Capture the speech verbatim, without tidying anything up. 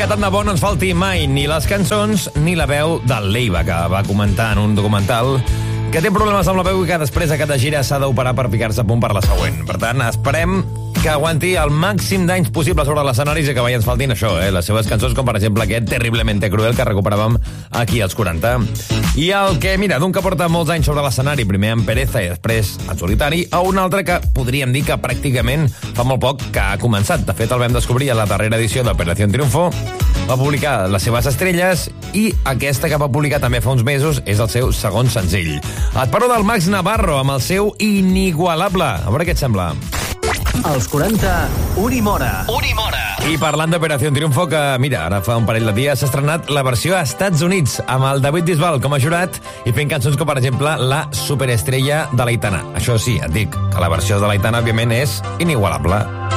Que tant de bo no ens falti mai ni les cançons ni la veu del Leiva, que va comentar en un documental que té problemes amb la veu i que després de cada gira s'ha d'operar per ficar-se a punt per la següent. Per tant, esperem que aguanti el màxim d'anys possible sobre l'escenari i que mai ens faltin això, eh? Les seves cançons, com per exemple aquest Terriblemente Cruel que recuperàvem aquí als quaranta. I el que, mira, d'un que porta molts anys sobre l'escenari, primer en Pereza i després en solitari, a un altre que podríem dir que pràcticament fa molt poc que ha començat. De fet, el vam descobrir a la darrera edició d'Operación Triunfo, va publicar Les seves estrelles i aquesta que va publicar també fa uns mesos és el seu segon senzill. Et parlo del Max Navarro amb el seu Inigualable. A veure què et sembla. Als quaranta, Unimora. Unimora. I parlant d'Operació Triunfo, que, mira, ara fa un parell de dies s'ha estrenat la versió a Estats Units, amb el David Bisbal com a jurat i fent cançons com, per exemple, la superestrella de l'Aitana. Això sí, et dic que la versió de l'Aitana, òbviament, és inigualable.